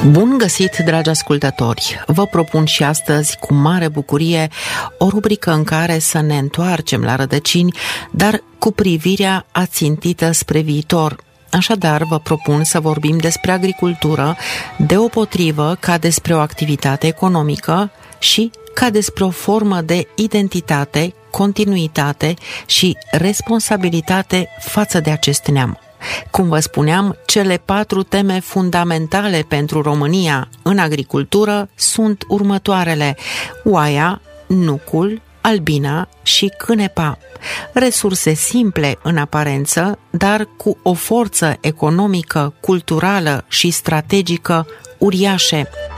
Bun găsit, dragi ascultători! Vă propun și astăzi, cu mare bucurie, o rubrică în care să ne întoarcem la rădăcini, dar cu privirea ațintită spre viitor. Așadar, vă propun să vorbim despre agricultură, deopotrivă ca despre o activitate economică și ca despre o formă de identitate, continuitate și responsabilitate față de acest neam. Cum vă spuneam, cele 4 teme fundamentale pentru România în agricultură sunt următoarele: oaia, nucul, albina și cânepa. Resurse simple în aparență, dar cu o forță economică, culturală și strategică uriașe.